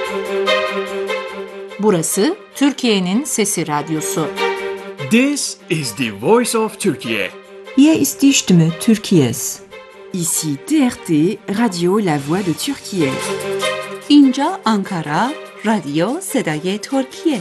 Burası Türkiye'nin Sesi Radyosu. This is the voice of Turkey. Hier ist die Stimme Türkiye's. Ici TRT, Radio La Voix de Türkiye. اینجا آنکارا، رادیو صدای ترکیه.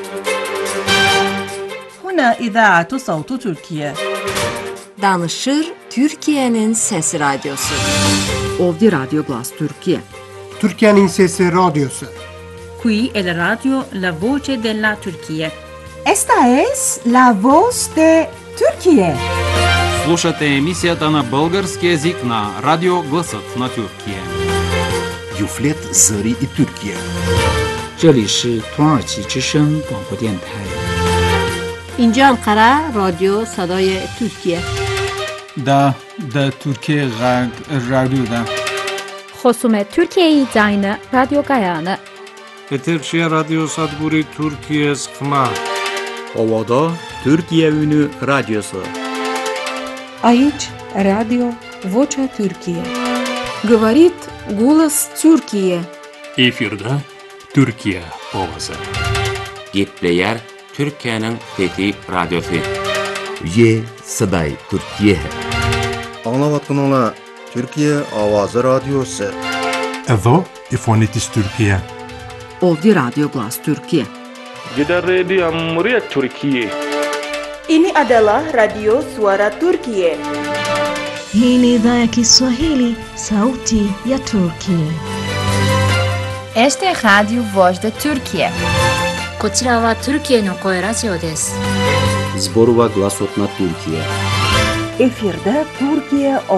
هنا إذاعة صوت تركيا. Danışır Türkiye'nin Sesi Radyosu. Ovdje Radio Glas Türkiye. Türkiye'nin Sesi Radyosu. Qui è la radio La Voce della Turchia. Esta es la voz de Türkiye. Слушате емисията на български език на Радио Гласът на Türkiye. Юфлет Зари и Türkiye. 这里是土耳其之声广播电台。 اینجا انقره رادیو صدای ترکیه. دا Türkiye رادیو. خصوم ترکیه زاین رادیو گایانه. Eterşehir Radyo Sadburi Türkiye Skma. Ovada Türkiye Ünü Radyosu. Aici Radio Vocea Türkiye. Говорит голос Türkiye. Efirde Türkiye ovası. Gitleyer Türkiye'nin Fethi Radyosu. Ye Saday Türkiye. Anlavatkanlar Türkiye Avazı Radyosu. Evo İfonitis Türkiye. Ovdje Radio Glas Türkiye. Gidan Radio Muryat Türkiye. Ini adalah Radio Suara Turkiye. Hii ni idhaa ya Kiswahili, Sauti ya Turkiye. Este é Radio Voz de Turkiye. こちらはトルキエの声ラジオです。 Zborova Glasot na Türkiye. Efirde Türkiye